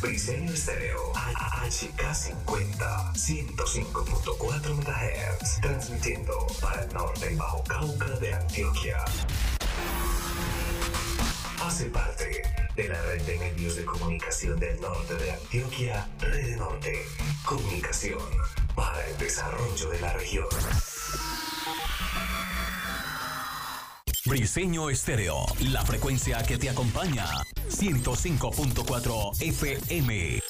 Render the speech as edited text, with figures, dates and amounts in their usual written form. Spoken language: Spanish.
Briseño Estéreo, HK50, 105.4 MHz, transmitiendo para el norte y Bajo Cauca de Antioquia. Hace parte de la red de medios de comunicación del norte de Antioquia, Red Norte, comunicación para el desarrollo de la región. Briseño Estéreo, la frecuencia que te acompaña, 105.4 FM.